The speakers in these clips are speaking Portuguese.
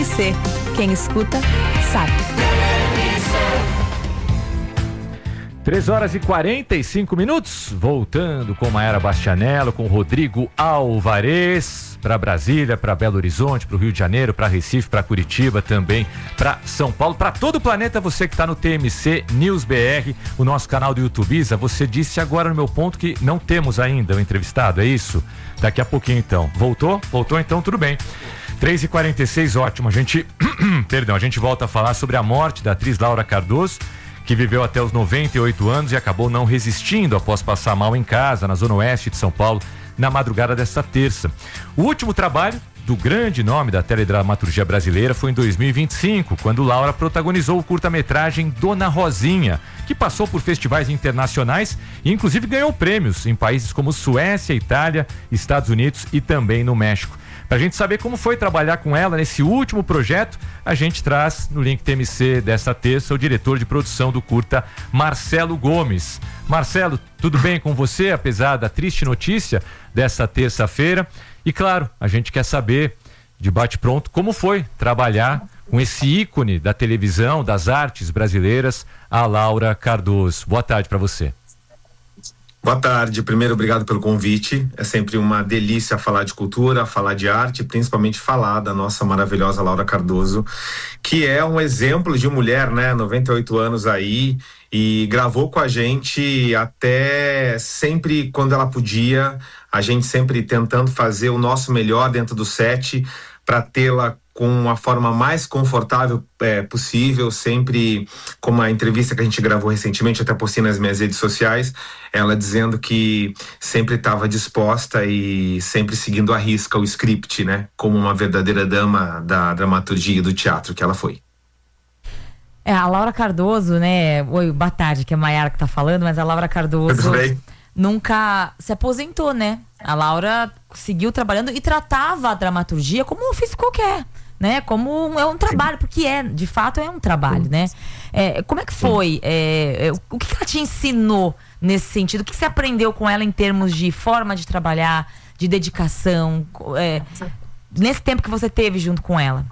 Quem escuta, sabe. 3h45, voltando com Maiara Bastianello, com Rodrigo Alvarez, para Brasília, para Belo Horizonte, para o Rio de Janeiro, para Recife, para Curitiba, também para São Paulo, para todo o planeta. Você que está no TMC News BR, o nosso canal do YouTube. Isa, você disse agora no meu ponto que não temos ainda o entrevistado, é isso? Daqui a pouquinho então. Voltou? Voltou, então tudo bem. 3h46, ótimo. A gente volta a falar sobre a morte da atriz Laura Cardoso, que viveu até os 98 anos e acabou não resistindo após passar mal em casa, na zona oeste de São Paulo, na madrugada desta terça. O último trabalho do grande nome da teledramaturgia brasileira foi em 2025, quando Laura protagonizou o curta-metragem Dona Rosinha, que passou por festivais internacionais e inclusive ganhou prêmios em países como Suécia, Itália, Estados Unidos e também no México. Pra gente saber como foi trabalhar com ela nesse último projeto, a gente traz no Link TMC dessa terça o diretor de produção do curta, Marcelo Gomes. Marcelo, tudo bem com você, apesar da triste notícia dessa terça-feira? E claro, a gente quer saber, de bate-pronto, como foi trabalhar com esse ícone da televisão, das artes brasileiras, a Laura Cardoso. Boa tarde para você. Boa tarde, primeiro obrigado pelo convite, é sempre uma delícia falar de cultura, falar de arte, principalmente falar da nossa maravilhosa Laura Cardoso, que é um exemplo de mulher, né, 98 anos aí, e gravou com a gente até sempre quando ela podia, a gente sempre tentando fazer o nosso melhor dentro do set, para tê-la com a forma mais confortável possível, sempre como a entrevista que a gente gravou recentemente, até postei nas minhas redes sociais, ela dizendo que sempre estava disposta e sempre seguindo à risca o script, né, como uma verdadeira dama da dramaturgia e do teatro que ela foi. A Laura Cardoso, né, oi, boa tarde, que é a Maiara que tá falando, mas a Laura Cardoso nunca se aposentou, né? A Laura seguiu trabalhando e tratava a dramaturgia como um ofício qualquer, né? Como é um trabalho, porque de fato é um trabalho, né? Como é que foi? O que ela te ensinou nesse sentido? O que você aprendeu com ela em termos de forma de trabalhar, de dedicação, nesse tempo que você teve junto com ela?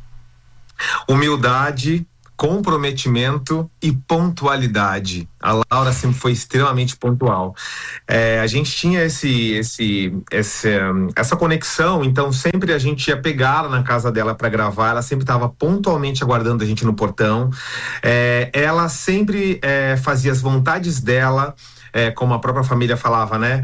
Humildade, comprometimento e pontualidade. A Laura sempre foi extremamente pontual. A gente tinha essa conexão, então sempre a gente ia pegá-la na casa dela para gravar, ela sempre estava pontualmente aguardando a gente no portão. Ela sempre fazia as vontades dela, como a própria família falava, né?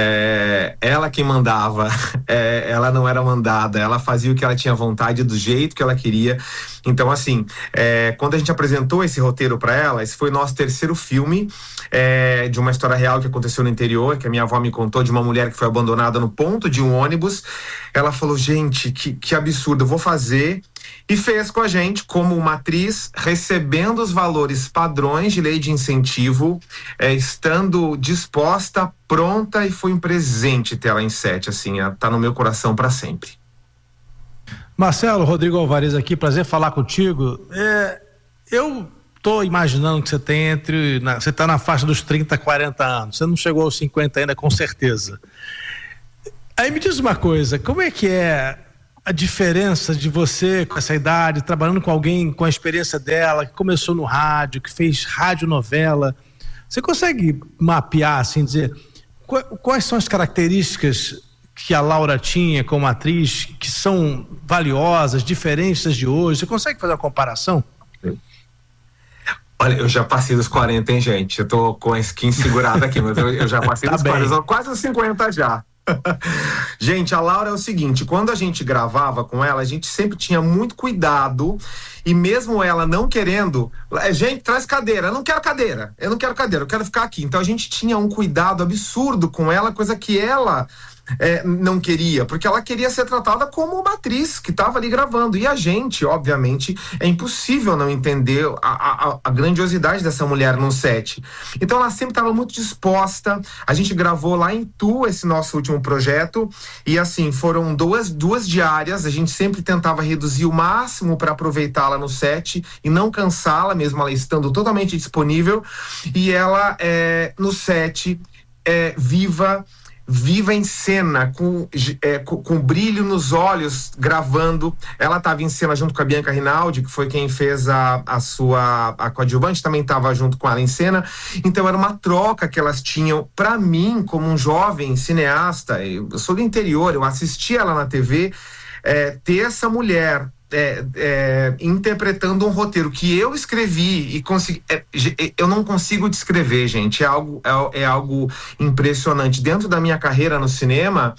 Ela que mandava, ela não era mandada, ela fazia o que ela tinha vontade, do jeito que ela queria. Então, assim, quando a gente apresentou esse roteiro para ela, esse foi o nosso terceiro filme, de uma história real que aconteceu no interior, que a minha avó me contou, de uma mulher que foi abandonada no ponto de um ônibus. Ela falou, gente, que absurdo, eu vou fazer. E fez com a gente como uma atriz, recebendo os valores padrões de lei de incentivo, estando disposta, pronta, e foi um presente ter ela em set, assim, tá no meu coração para sempre. Marcelo, Rodrigo Alvarez aqui, prazer falar contigo. Eu tô imaginando que você tem você tá na faixa dos 30, 40 anos, você não chegou aos 50 ainda, com certeza. Aí me diz uma coisa, como é que é a diferença de você com essa idade, trabalhando com alguém com a experiência dela, que começou no rádio, que fez radionovela? Você consegue mapear, assim, dizer quais são as características que a Laura tinha como atriz, que são valiosas, diferentes das de hoje? Você consegue fazer uma comparação? Olha, eu já passei dos 40, hein, gente? Eu tô com a skin segurada aqui, mas eu já passei dos 40, quase os 50 já. Gente, a Laura é o seguinte, quando a gente gravava com ela, a gente sempre tinha muito cuidado, e mesmo ela não querendo, gente, traz cadeira, eu não quero cadeira, eu quero ficar aqui. Então a gente tinha um cuidado absurdo com ela, coisa que ela não queria, porque ela queria ser tratada como uma atriz que estava ali gravando, e a gente, obviamente, é impossível não entender a grandiosidade dessa mulher no set. Então ela sempre estava muito disposta. A gente gravou lá em Tu, esse nosso último projeto, e assim, foram duas diárias, a gente sempre tentava reduzir o máximo para aproveitá-la no set e não cansá-la, mesmo ela estando totalmente disponível, e ela no set viva, viva em cena, com brilho nos olhos, gravando. Ela estava em cena junto com a Bianca Rinaldi, que foi quem fez a coadjuvante, também estava junto com ela em cena. Então era uma troca que elas tinham. Para mim, como um jovem cineasta, eu sou do interior, eu assisti ela na TV, ter essa mulher interpretando um roteiro que eu escrevi e consegui, eu não consigo descrever, gente, é algo impressionante. Dentro da minha carreira no cinema,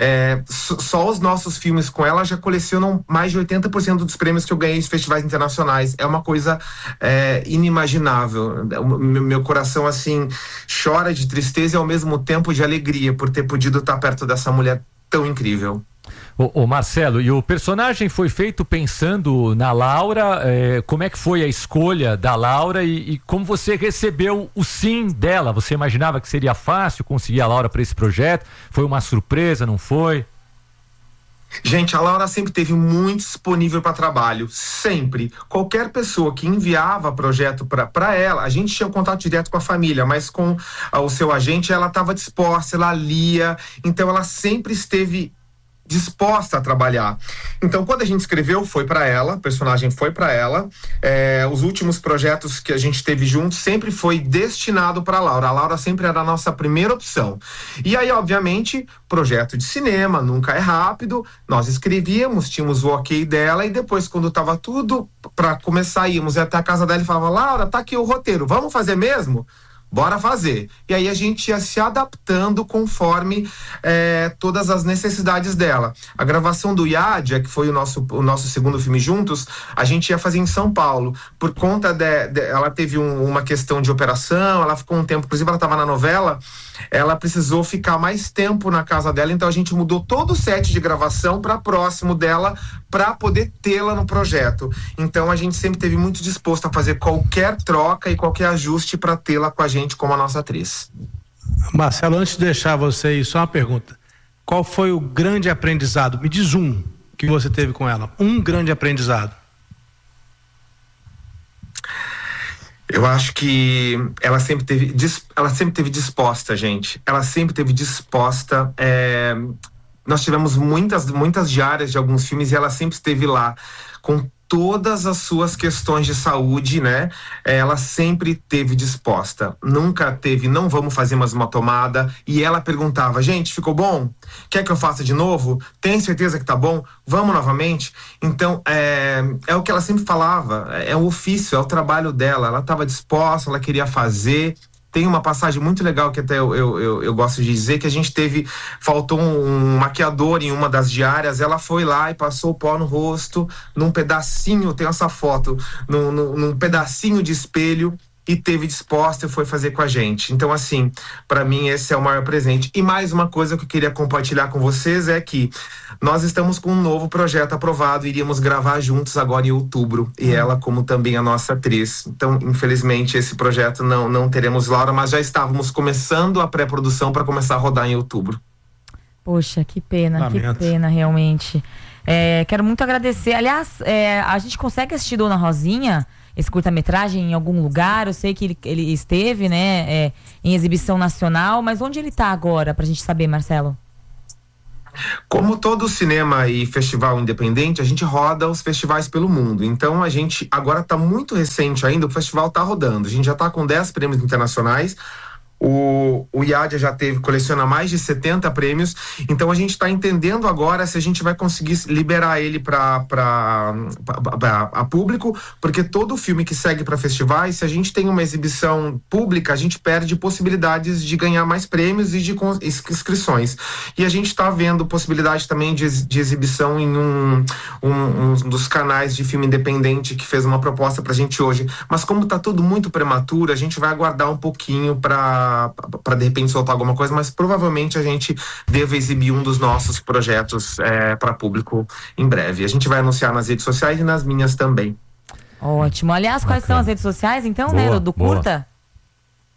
só os nossos filmes com ela já colecionam mais de 80% dos prêmios que eu ganhei em festivais internacionais. É uma coisa inimaginável. Meu coração assim chora de tristeza e ao mesmo tempo de alegria por ter podido estar perto dessa mulher tão incrível. Ô Marcelo, e o personagem foi feito pensando na Laura, como é que foi a escolha da Laura e como você recebeu o sim dela? Você imaginava que seria fácil conseguir a Laura para esse projeto? Foi uma surpresa, não foi? Gente, a Laura sempre esteve muito disponível para trabalho, sempre. Qualquer pessoa que enviava projeto para ela, a gente tinha um contato direto com a família, mas com o seu agente ela estava disposta, ela lia, então ela sempre esteve disposta a trabalhar. Então, quando a gente escreveu, foi para ela, o personagem foi para ela. Os últimos projetos que a gente teve juntos sempre foi destinado para a Laura. A Laura sempre era a nossa primeira opção. E aí, obviamente, projeto de cinema, nunca é rápido. Nós escrevíamos, tínhamos o ok dela e depois, quando estava tudo para começar, íamos até a casa dela e falava: Laura, tá aqui o roteiro, vamos fazer mesmo? Bora fazer. E aí a gente ia se adaptando conforme todas as necessidades dela. A gravação do Yadia, que foi o nosso segundo filme juntos, a gente ia fazer em São Paulo. Por conta ela teve uma questão de operação, ela ficou um tempo, inclusive ela estava na novela, ela precisou ficar mais tempo na casa dela, então a gente mudou todo o set de gravação para próximo dela, para poder tê-la no projeto. Então a gente sempre esteve muito disposto a fazer qualquer troca e qualquer ajuste para tê-la com a gente como a nossa atriz. Marcelo, antes de deixar você aí, só uma pergunta: qual foi o grande aprendizado? Me diz um que você teve com ela, um grande aprendizado. Eu acho que ela sempre teve disposta, gente. Ela sempre teve disposta. Nós tivemos muitas diárias de alguns filmes e ela sempre esteve lá com todas as suas questões de saúde, né? Ela sempre teve disposta. Nunca teve, não vamos fazer mais uma tomada. E ela perguntava: gente, ficou bom? Quer que eu faça de novo? Tem certeza que tá bom? Vamos novamente? Então, é o que ela sempre falava. É o ofício, é o trabalho dela. Ela estava disposta, ela queria fazer. Tem uma passagem muito legal que até eu gosto de dizer, que a gente faltou um maquiador em uma das diárias, ela foi lá e passou o pó no rosto, num pedacinho, tem essa foto, num pedacinho de espelho, e teve disposta e foi fazer com a gente. Então, assim, para mim esse é o maior presente. E mais uma coisa que eu queria compartilhar com vocês é que nós estamos com um novo projeto aprovado, iríamos gravar juntos agora em outubro, e ela como também a nossa atriz. Então, infelizmente, esse projeto não teremos Laura, mas já estávamos começando a pré-produção para começar a rodar em outubro. Poxa, que pena, que pena, realmente. Quero muito agradecer. Aliás, a gente consegue assistir Dona Rosinha, esse curta-metragem, em algum lugar? Eu sei que ele esteve, né, em exibição nacional, mas onde ele está agora, pra gente saber, Marcelo? Como todo cinema e festival independente, a gente roda os festivais pelo mundo. Então a gente agora está muito recente ainda, o festival está rodando. A gente já está com 10 prêmios internacionais. O Yadia já coleciona mais de 70 prêmios, então a gente está entendendo agora se a gente vai conseguir liberar ele para público, porque todo filme que segue para festivais, se a gente tem uma exibição pública, a gente perde possibilidades de ganhar mais prêmios e de inscrições. E a gente está vendo possibilidade também de exibição em um dos canais de filme independente que fez uma proposta para a gente hoje. Mas como está tudo muito prematuro, a gente vai aguardar um pouquinho para de repente soltar alguma coisa, mas provavelmente a gente deve exibir um dos nossos projetos para público em breve. A gente vai anunciar nas redes sociais e nas minhas também. Ótimo. Aliás, quais são as redes sociais então, boa, né, do curta?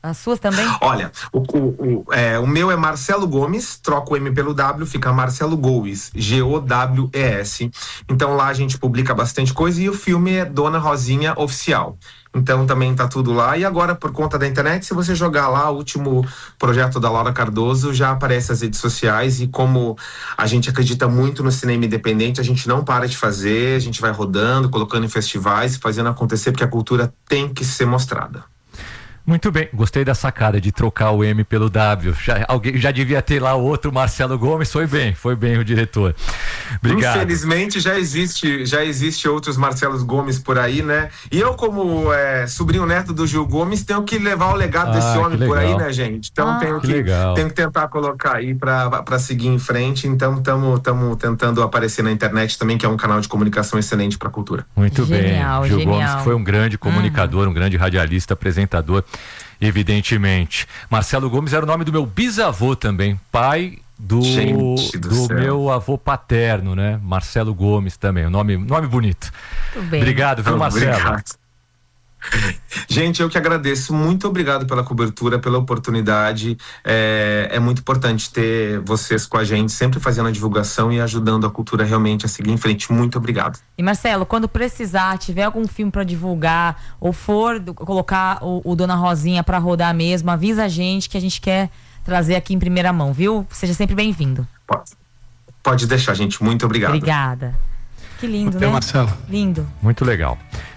As suas também? Olha, o meu é Marcelo Gomes, troca o M pelo W, fica Marcelo Goes, G-O-W-E-S. Então lá a gente publica bastante coisa e o filme é Dona Rosinha Oficial. Então também tá tudo lá. E agora, por conta da internet, se você jogar lá o último projeto da Laura Cardoso, já aparece as redes sociais. E como a gente acredita muito no cinema independente, a gente não para de fazer, a gente vai rodando, colocando em festivais, fazendo acontecer, porque a cultura tem que ser mostrada. Muito bem, gostei da sacada de trocar o M pelo W. Alguém já devia ter lá o outro Marcelo Gomes, foi bem o diretor. Obrigado. Infelizmente já existe outros Marcelos Gomes por aí, né? E eu, como sobrinho neto do Gil Gomes, tenho que levar o legado desse homem por aí, né, gente? Então tenho que tentar colocar aí pra seguir em frente. Então estamos tentando aparecer na internet também, que é um canal de comunicação excelente pra cultura. Muito genial, bem. Gil Gomes, que foi um grande comunicador, um grande radialista, apresentador. Evidentemente. Marcelo Gomes era o nome do meu bisavô também, pai do meu avô paterno, né? Marcelo Gomes também, nome bonito. Muito bem. Obrigado, viu, Marcelo? Obrigado. Gente, eu que agradeço, muito obrigado pela cobertura, pela oportunidade. É muito importante ter vocês com a gente, sempre fazendo a divulgação e ajudando a cultura realmente a seguir em frente. Muito obrigado. E Marcelo, quando precisar, tiver algum filme para divulgar ou for colocar o Dona Rosinha para rodar mesmo, avisa a gente que a gente quer trazer aqui em primeira mão, viu? Seja sempre bem-vindo. Pode deixar, gente. Muito obrigado. Obrigada. Que lindo, né? Marcelo. Lindo. Muito legal.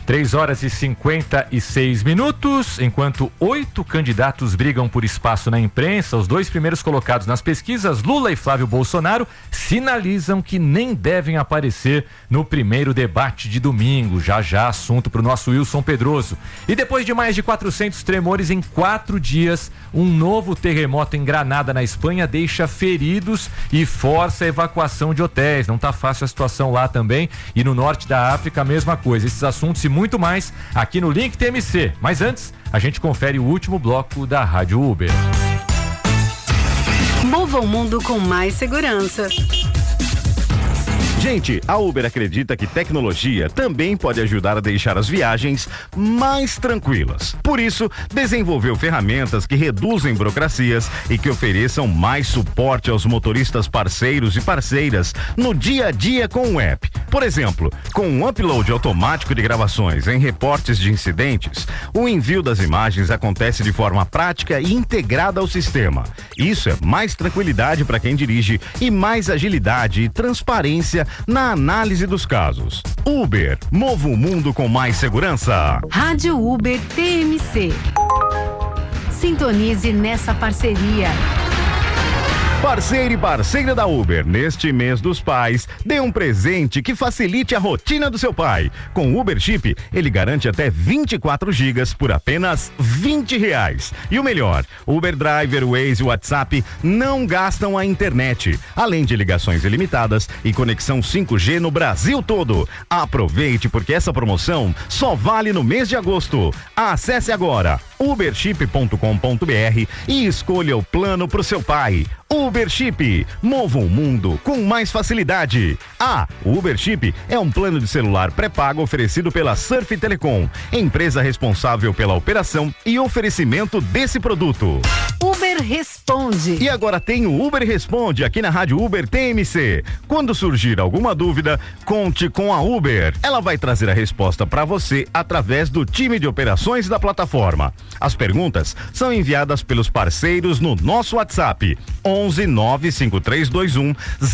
3h56, enquanto 8 candidatos brigam por espaço na imprensa, os 2 primeiros colocados nas pesquisas, Lula e Flávio Bolsonaro, sinalizam que nem devem aparecer no primeiro debate de domingo. Já assunto para o nosso Wilson Pedroso. E depois de mais de 400 tremores em 4 dias, um novo terremoto em Granada, na Espanha, deixa feridos e força a evacuação de hotéis. Não tá fácil a situação lá também. E no norte da África, a mesma coisa. Esses assuntos e muito mais aqui no Link TMC. Mas antes, a gente confere o último bloco da Rádio Uber. Mova o mundo com mais segurança. Gente, a Uber acredita que tecnologia também pode ajudar a deixar as viagens mais tranquilas. Por isso, desenvolveu ferramentas que reduzem burocracias e que ofereçam mais suporte aos motoristas parceiros e parceiras no dia a dia com o app. Por exemplo, com um upload automático de gravações em reportes de incidentes, o envio das imagens acontece de forma prática e integrada ao sistema. Isso é mais tranquilidade para quem dirige e mais agilidade e transparência na análise dos casos. Uber, mova o mundo com mais segurança. Rádio Uber TMC. Sintonize nessa parceria. Parceiro e parceira da Uber, neste mês dos pais, dê um presente que facilite a rotina do seu pai. Com o Uber Chip, ele garante até 24 gigas por apenas R$20. E o melhor, Uber Driver, Waze e WhatsApp não gastam a internet, além de ligações ilimitadas e conexão 5G no Brasil todo. Aproveite, porque essa promoção só vale no mês de agosto. Acesse agora uberchip.com.br e escolha o plano para o seu pai. Uber Chip, mova o mundo com mais facilidade. O Uber Chip é um plano de celular pré-pago oferecido pela Surf Telecom, empresa responsável pela operação e oferecimento desse produto. Uber Responde. E agora tem o Uber Responde aqui na Rádio Uber TMC. Quando surgir alguma dúvida, conte com a Uber. Ela vai trazer a resposta para você através do time de operações da plataforma. As perguntas são enviadas pelos parceiros no nosso WhatsApp 11 95321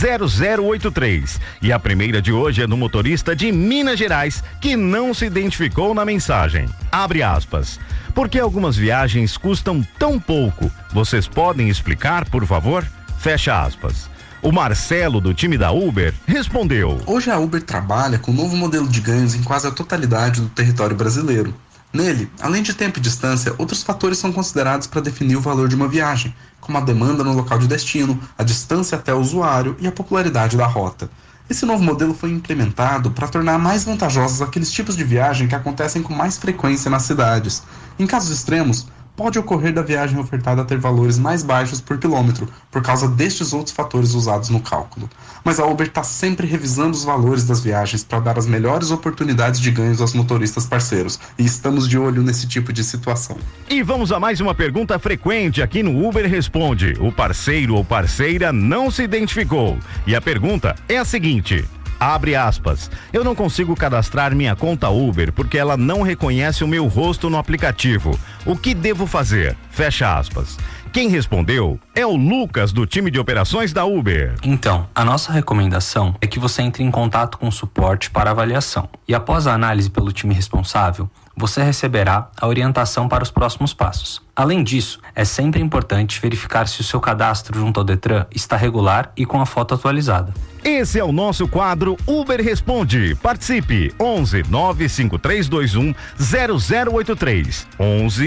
0083. E a primeira de hoje é do motorista de Minas Gerais, que não se identificou na mensagem. Abre aspas. Por que algumas viagens custam tão pouco? Vocês podem explicar, por favor? Fecha aspas. O Marcelo, do time da Uber, respondeu. Hoje a Uber trabalha com um novo modelo de ganhos em quase a totalidade do território brasileiro. Nele, além de tempo e distância, outros fatores são considerados para definir o valor de uma viagem, como a demanda no local de destino, a distância até o usuário e a popularidade da rota. Esse novo modelo foi implementado para tornar mais vantajosos aqueles tipos de viagem que acontecem com mais frequência nas cidades. Em casos extremos, pode ocorrer da viagem ofertada ter valores mais baixos por quilômetro, por causa destes outros fatores usados no cálculo. Mas a Uber está sempre revisando os valores das viagens para dar as melhores oportunidades de ganhos aos motoristas parceiros, e estamos de olho nesse tipo de situação. E vamos a mais uma pergunta frequente aqui no Uber Responde. O parceiro ou parceira não se identificou. E a pergunta é a seguinte: abre aspas, eu não consigo cadastrar minha conta Uber porque ela não reconhece o meu rosto no aplicativo. O que devo fazer? Fecha aspas. Quem respondeu é o Lucas, do time de operações da Uber. Então, a nossa recomendação é que você entre em contato com o suporte para avaliação. E após a análise pelo time responsável, você receberá a orientação para os próximos passos. Além disso, é sempre importante verificar se o seu cadastro junto ao Detran está regular e com a foto atualizada. Esse é o nosso quadro Uber Responde. Participe. 11 95321 0083. 11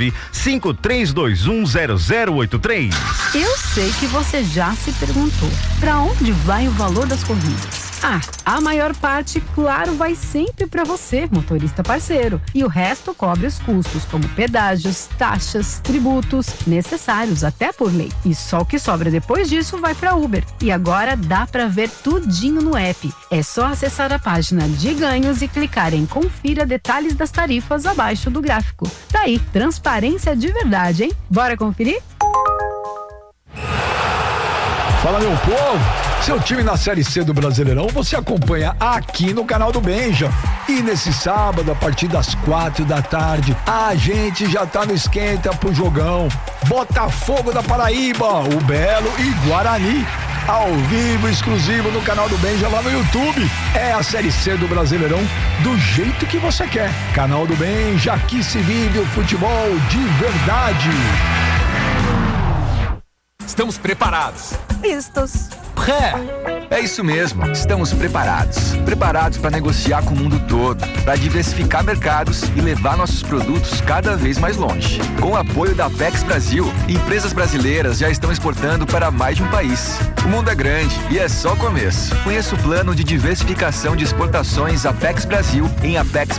95321 0083. Eu sei que você já se perguntou, para onde vai o valor das corridas? A maior parte, claro, vai sempre para você, motorista parceiro. E o resto cobre os custos, como pedágios, taxas, tributos, necessários até por lei. E só o que sobra depois disso vai para Uber. E agora dá para ver tudinho no app. É só acessar a página de ganhos e clicar em confira detalhes das tarifas abaixo do gráfico. Tá aí, transparência de verdade, hein? Bora conferir? Fala, meu povo! Seu time na Série C do Brasileirão você acompanha aqui no canal do Benja. E nesse sábado, a partir das 4 da tarde, a gente já tá no esquenta pro jogão. Botafogo da Paraíba, o Belo e Guarani. Ao vivo, exclusivo no canal do Benja lá no YouTube. É a Série C do Brasileirão do jeito que você quer. Canal do Benja, aqui se vive o futebol de verdade. Estamos preparados. Vistos. É isso mesmo, estamos preparados. Preparados para negociar com o mundo todo, para diversificar mercados e levar nossos produtos cada vez mais longe. Com o apoio da Apex Brasil, empresas brasileiras já estão exportando para mais de um país. O mundo é grande e é só o começo. Conheça o plano de diversificação de exportações Apex Brasil em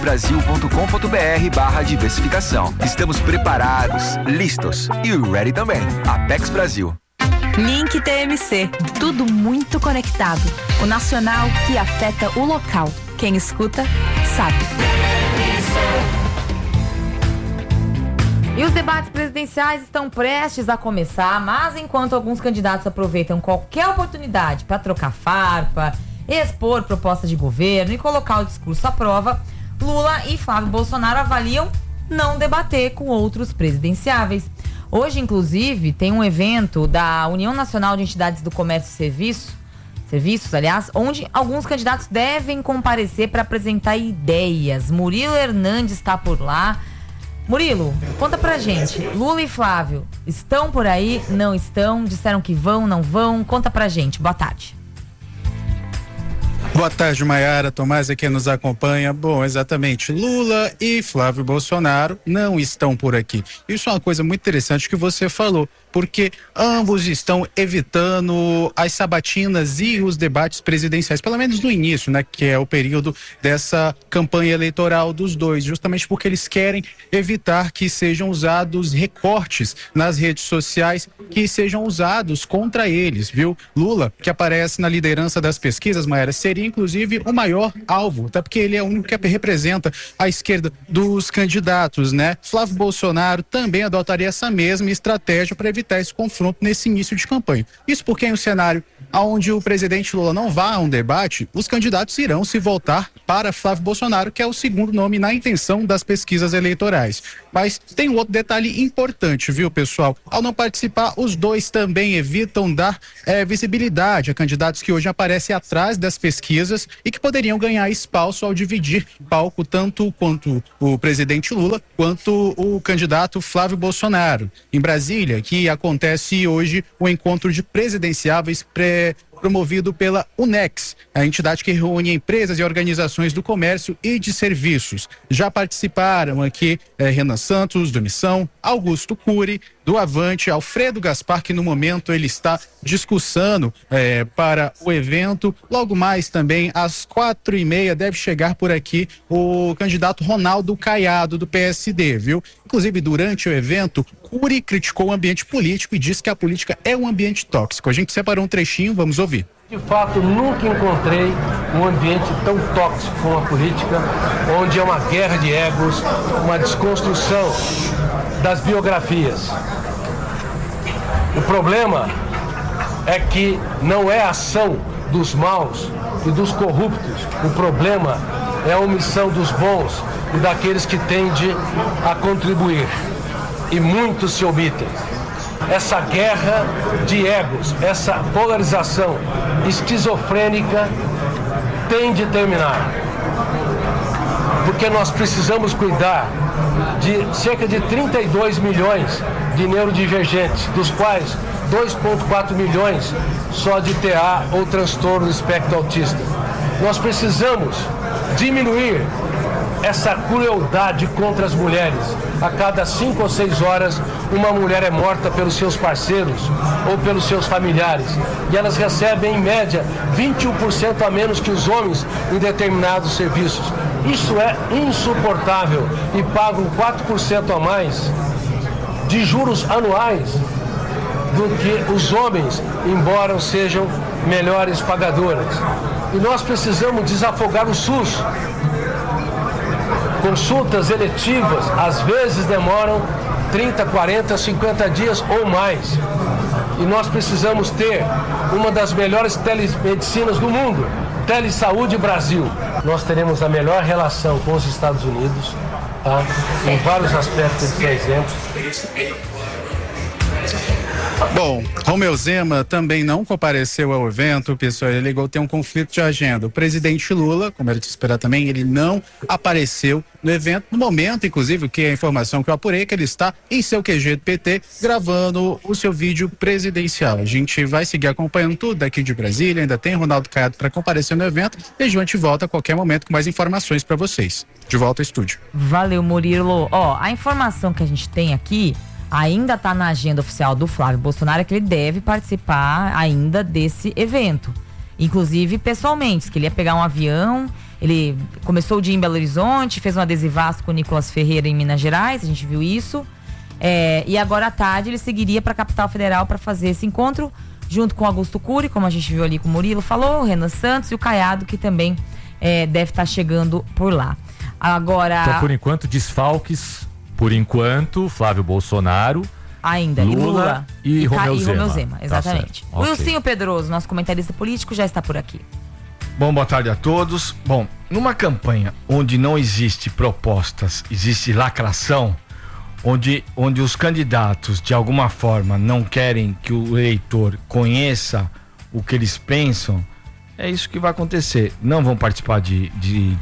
apexbrasil.com.br/diversificação. Estamos preparados, listos e ready também. Apex Brasil. Link TMC, tudo muito conectado. O nacional que afeta o local. Quem escuta, sabe. E os debates presidenciais estão prestes a começar, mas enquanto alguns candidatos aproveitam qualquer oportunidade para trocar farpa, expor propostas de governo e colocar o discurso à prova, Lula e Flávio Bolsonaro avaliam não debater com outros presidenciáveis. Hoje, inclusive, tem um evento da União Nacional de Entidades do Comércio e Serviços, aliás, onde alguns candidatos devem comparecer para apresentar ideias. Murilo Hernandes está por lá. Murilo, conta pra gente, Lula e Flávio estão por aí, não estão? Disseram que vão, não vão? Conta pra gente, boa tarde. Boa tarde, Maiara, Tomás aqui nos acompanha. Bom, exatamente, Lula e Flávio Bolsonaro não estão por aqui. Isso é uma coisa muito interessante que você falou, porque ambos estão evitando as sabatinas e os debates presidenciais, pelo menos no início, né, que é o período dessa campanha eleitoral dos dois, justamente porque eles querem evitar que sejam usados recortes nas redes sociais que sejam usados contra eles, viu? Lula, que aparece na liderança das pesquisas, Maiara, seria inclusive o maior alvo, até porque ele é o único que representa a esquerda dos candidatos, né? Flávio Bolsonaro também adotaria essa mesma estratégia para evitar esse confronto nesse início de campanha. Isso porque em um cenário onde o presidente Lula não vá a um debate, os candidatos irão se voltar para Flávio Bolsonaro, que é o segundo nome na intenção das pesquisas eleitorais. Mas tem um outro detalhe importante, viu, pessoal? Ao não participar, os dois também evitam dar visibilidade a candidatos que hoje aparecem atrás das pesquisas e que poderiam ganhar espaço ao dividir palco tanto quanto o presidente Lula quanto o candidato Flávio Bolsonaro. Em Brasília, que acontece hoje o encontro de presidenciáveis promovido pela UNEX, a entidade que reúne empresas e organizações do comércio e de serviços. Já participaram aqui Renan Santos, do Missão, Augusto Cury, do Avante, Alfredo Gaspar, que no momento ele está discursando para o evento. Logo mais também, às 4h30, deve chegar por aqui o candidato Ronaldo Caiado, do PSD, viu? Inclusive, durante o evento, Cury criticou o ambiente político e disse que a política é um ambiente tóxico. A gente separou um trechinho, vamos ouvir. De fato, nunca encontrei um ambiente tão tóxico como a política, onde é uma guerra de egos, uma desconstrução das biografias. O problema é que não é a ação dos maus e dos corruptos. O problema é a omissão dos bons e daqueles que tendem a contribuir. E muitos se omitem. Essa guerra de egos, essa polarização esquizofrênica tem de terminar. Porque nós precisamos cuidar de cerca de 32 milhões de neurodivergentes, dos quais 2,4 milhões só de TA ou transtorno do espectro autista. Nós precisamos diminuir essa crueldade contra as mulheres. A cada 5 ou 6 horas, uma mulher é morta pelos seus parceiros ou pelos seus familiares. E elas recebem, em média, 21% a menos que os homens em determinados serviços. Isso é insuportável e pagam 4% a mais de juros anuais do que os homens, embora sejam melhores pagadoras. E nós precisamos desafogar o SUS. Consultas eletivas, às vezes, demoram 30, 40, 50 dias ou mais. E nós precisamos ter uma das melhores telemedicinas do mundo, Telesaúde Brasil. Nós teremos a melhor relação com os Estados Unidos, tá? Em vários aspectos, esse é exemplo. Bom, Romeu Zema também não compareceu ao evento, o pessoal alegou ter um conflito de agenda. O presidente Lula, como era de esperar também, ele não apareceu no evento, no momento, inclusive, que a informação que eu apurei, que ele está em seu QG do PT, gravando o seu vídeo presidencial. A gente vai seguir acompanhando tudo daqui de Brasília, ainda tem Ronaldo Caiado para comparecer no evento, e a gente volta a qualquer momento com mais informações para vocês. De volta ao estúdio. Valeu, Murilo. A informação que a gente tem aqui ainda está na agenda oficial do Flávio Bolsonaro, é que ele deve participar ainda desse evento. Inclusive, pessoalmente, que ele ia pegar um avião, ele começou o dia em Belo Horizonte, fez um adesivaço com o Nicolas Ferreira em Minas Gerais, a gente viu isso. E agora à tarde ele seguiria para a capital federal para fazer esse encontro, junto com Augusto Cury, como a gente viu ali com o Murilo falou, o Renan Santos e o Caiado, que também deve estar chegando por lá. Agora... Então, por enquanto, desfalques... Por enquanto, Flávio Bolsonaro, ainda, Lula e Romeu Zema. Exatamente. Tá, o Wilsinho Pedroso, nosso comentarista político, já está por aqui. Bom, boa tarde a todos. Bom, numa campanha onde não existe propostas, existe lacração, onde os candidatos, de alguma forma, não querem que o eleitor conheça o que eles pensam, é isso que vai acontecer. Não vão participar de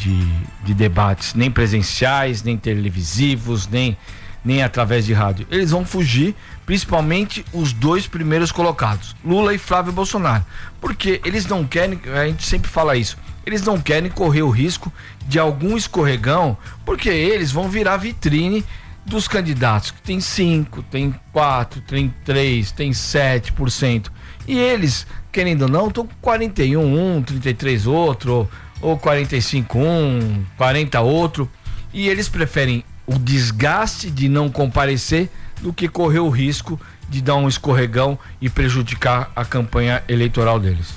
debates nem presenciais, nem televisivos, nem através de rádio. Eles vão fugir, principalmente os dois primeiros colocados, Lula e Flávio Bolsonaro. Porque eles não querem, a gente sempre fala isso, eles não querem correr o risco de algum escorregão, porque eles vão virar vitrine dos candidatos que tem 5, tem 4, tem 3, tem 7%. E eles, querendo ou não, estão com 41, 33 outro, ou 45, 40 outro. E eles preferem o desgaste de não comparecer do que correr o risco de dar um escorregão e prejudicar a campanha eleitoral deles.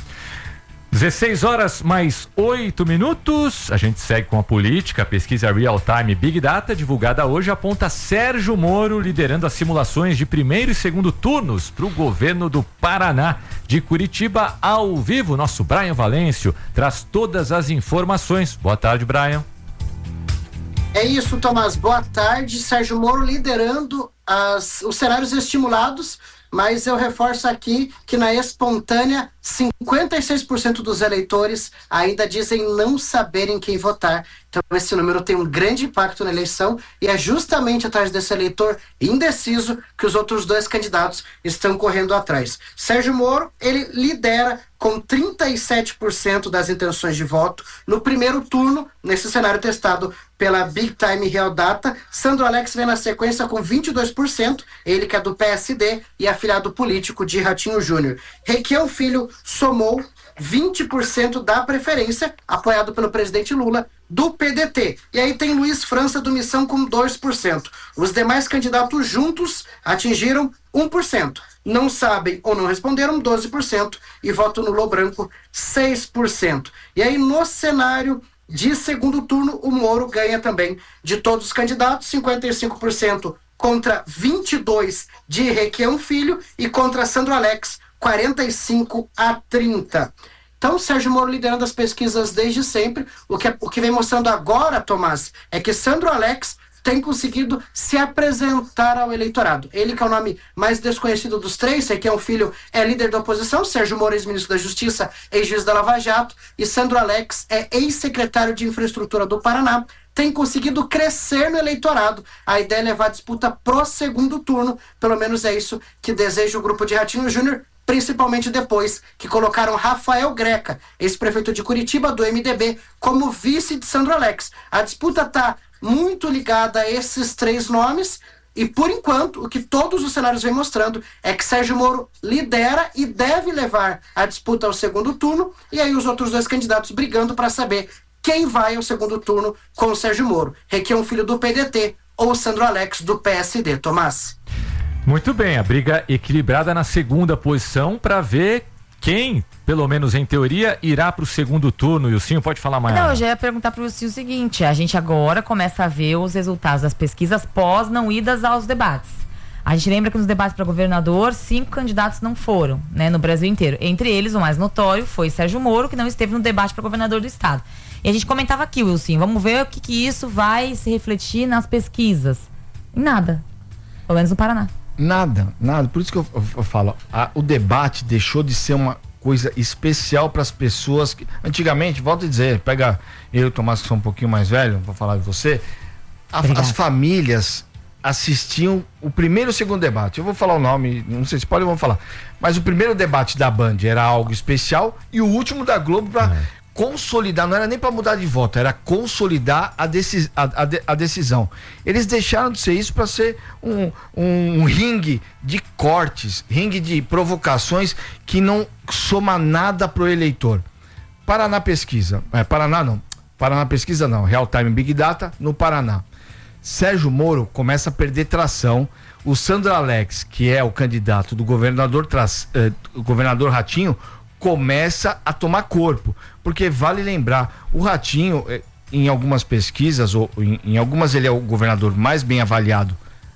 16 horas mais 8 minutos. A gente segue com a política. A pesquisa Real Time Big Data, divulgada hoje, aponta Sérgio Moro liderando as simulações de primeiro e segundo turnos para o governo do Paraná. De Curitiba, ao vivo, nosso Brian Valêncio traz todas as informações. Boa tarde, Brian. É isso, Tomás. Boa tarde. Sérgio Moro liderando os cenários estimulados, mas eu reforço aqui que na espontânea, 56% dos eleitores ainda dizem não saberem quem votar. Então esse número tem um grande impacto na eleição e é justamente atrás desse eleitor indeciso que os outros dois candidatos estão correndo atrás. Sérgio Moro, ele lidera com 37% das intenções de voto no primeiro turno, nesse cenário testado pela Big Time Real Data. Sandro Alex vem na sequência com 22%, ele que é do PSD e afiliado político de Ratinho Júnior. Requião Filho somou 20% da preferência, apoiado pelo presidente Lula, do PDT. E aí tem Luiz França do Missão com 2%. Os demais candidatos juntos atingiram 1%. Não sabem ou não responderam 12% e voto nulo ou branco 6%. E aí no cenário de segundo turno, o Moro ganha também de todos os candidatos, 55% contra 22% de Requião Filho e contra Sandro Alex, 45-30. Então, Sérgio Moro liderando as pesquisas desde sempre. O que vem mostrando agora, Tomás, é que Sandro Alex tem conseguido se apresentar ao eleitorado. Ele que é o nome mais desconhecido dos três, Requião Filho é líder da oposição, Sérgio Moro, ex-ministro da Justiça, ex-juiz da Lava Jato, e Sandro Alex é ex-secretário de Infraestrutura do Paraná, tem conseguido crescer no eleitorado. A ideia é levar a disputa pro segundo turno, pelo menos é isso que deseja o grupo de Ratinho Júnior, principalmente depois que colocaram Rafael Greca, ex-prefeito de Curitiba, do MDB, como vice de Sandro Alex. A disputa está muito ligada a esses três nomes e, por enquanto, o que todos os cenários vêm mostrando é que Sérgio Moro lidera e deve levar a disputa ao segundo turno, e aí os outros dois candidatos brigando para saber quem vai ao segundo turno com o Sérgio Moro. Requião Filho do PDT ou Sandro Alex do PSD. Tomás. Muito bem, a briga equilibrada na segunda posição para ver quem, pelo menos em teoria, irá para o segundo turno. E o Silvio pode falar mais. Não, eu já ia perguntar para o Silvio o seguinte: a gente agora começa a ver os resultados das pesquisas pós não idas aos debates. A gente lembra que nos debates para governador, 5 candidatos não foram, né, no Brasil inteiro. Entre eles, o mais notório foi Sérgio Moro, que não esteve no debate para governador do estado. E a gente comentava aqui, Wilson, vamos ver o que isso vai se refletir nas pesquisas. Em nada. Pelo menos no Paraná. Nada. Por isso que eu falo, o debate deixou de ser uma coisa especial para as pessoas que, antigamente, volto a dizer, pega eu e o Tomás, que sou um pouquinho mais velho, vou falar de você, as famílias assistiam o primeiro e o segundo debate. Eu vou falar o nome, não sei se pode, eu vou falar. Mas o primeiro debate da Band era algo especial e o último da Globo para consolidar, não era nem para mudar de voto, era consolidar a decisão. Eles deixaram de ser isso para ser um ringue de cortes, ringue de provocações que não soma nada pro eleitor. Paraná Pesquisa, Real Time Big Data no Paraná. Sérgio Moro começa a perder tração. O Sandro Alex, que é o candidato do governador Ratinho, começa a tomar corpo, porque vale lembrar, o Ratinho, em algumas pesquisas, ou em algumas ele é o governador mais bem avaliado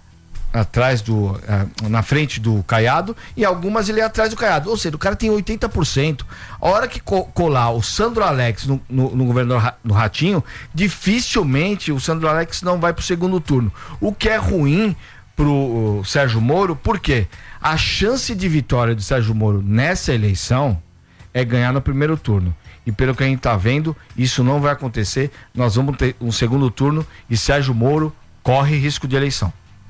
na frente do Caiado, e algumas ele é atrás do Caiado, ou seja, o cara tem 80%. A hora que colar o Sandro Alex no governador no Ratinho, dificilmente o Sandro Alex não vai pro segundo turno, o que é ruim pro Sérgio Moro, porque a chance de vitória do Sérgio Moro nessa eleição é ganhar no primeiro turno. E pelo que a gente tá vendo, isso não vai acontecer. Nós vamos ter um segundo turno e Sérgio Moro corre risco de eleição.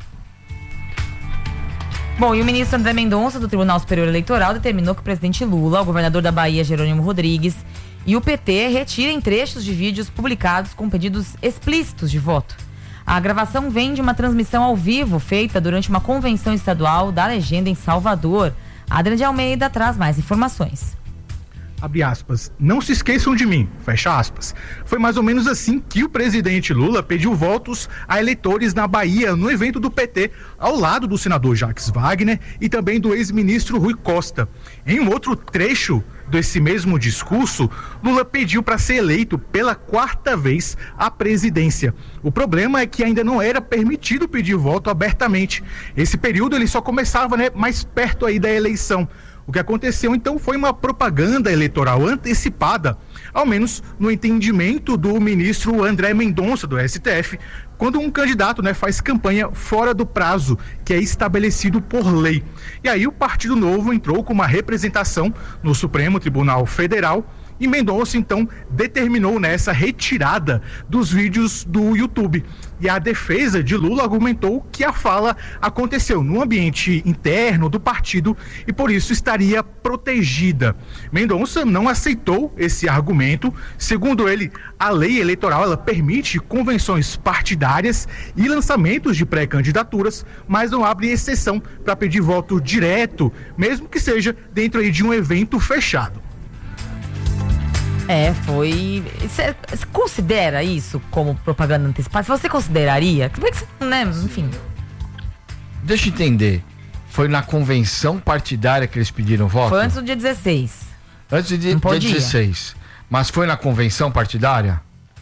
Bom, e o ministro André Mendonça, do Tribunal Superior Eleitoral, determinou que o presidente Lula, o governador da Bahia, Jerônimo Rodrigues, e o PT retirem trechos de vídeos publicados com pedidos explícitos de voto. A gravação vem de uma transmissão ao vivo feita durante uma convenção estadual da legenda em Salvador. Adriana de Almeida traz mais informações. Abre aspas, não se esqueçam de mim, fecha aspas. Foi mais ou menos assim que o presidente Lula pediu votos a eleitores na Bahia, no evento do PT, ao lado do senador Jacques Wagner e também do ex-ministro Rui Costa. Em um outro trecho desse mesmo discurso, Lula pediu para ser eleito pela 4ª vez à presidência. O problema é que ainda não era permitido pedir voto abertamente. Esse período ele só começava, mais perto aí da eleição. O que aconteceu então foi uma propaganda eleitoral antecipada, ao menos no entendimento do ministro André Mendonça, do STF, quando um candidato, né, faz campanha fora do prazo que é estabelecido por lei. E aí o Partido Novo entrou com uma representação no Supremo Tribunal Federal e Mendonça então determinou nessa retirada dos vídeos do YouTube. E a defesa de Lula argumentou que a fala aconteceu no ambiente interno do partido e por isso estaria protegida. Mendonça não aceitou esse argumento. Segundo ele, a lei eleitoral ela permite convenções partidárias e lançamentos de pré-candidaturas, mas não abre exceção para pedir voto direto, mesmo que seja dentro aí de um evento fechado. Foi. Você considera isso como propaganda antecipada? Você consideraria? Como é que você, né? Enfim. Deixa eu entender. Foi na convenção partidária que eles pediram voto? Foi antes do dia 16. Antes do dia 16. Mas foi na convenção partidária?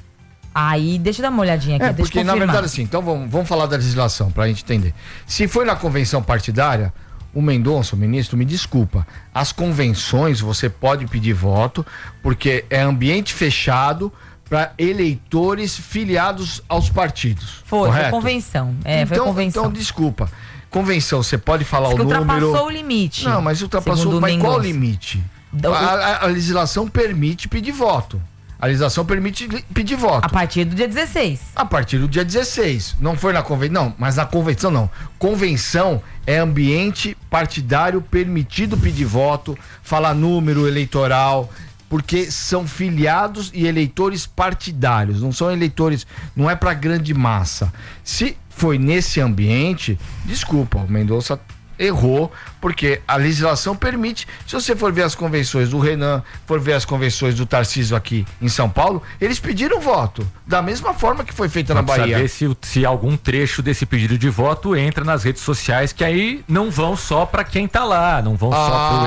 Aí, deixa eu dar uma olhadinha aqui. Deixa porque na verdade assim, então vamos falar da legislação pra gente entender. Se foi na convenção partidária, o Mendonça, o ministro, me desculpa, as convenções você pode pedir voto porque é ambiente fechado para eleitores filiados aos partidos. Foi convenção. Foi convenção. Então, desculpa. Convenção, você pode falar o número... ultrapassou o limite. Não, mas ultrapassou, mas qual o limite? A legislação permite pedir voto. A legislação permite pedir voto. A partir do dia 16. A partir do dia 16. Não foi na convenção, não, mas na convenção não. Convenção é ambiente partidário permitido pedir voto, falar número eleitoral, porque são filiados e eleitores partidários, não são eleitores, não é para grande massa. Se foi nesse ambiente, desculpa, o Mendonça errou, porque a legislação permite. Se você for ver as convenções do Renan, for ver as convenções do Tarcísio aqui em São Paulo, eles pediram voto, da mesma forma que foi feita na Bahia. Saber se algum trecho desse pedido de voto entra nas redes sociais, que aí não vão só para quem tá lá, não vão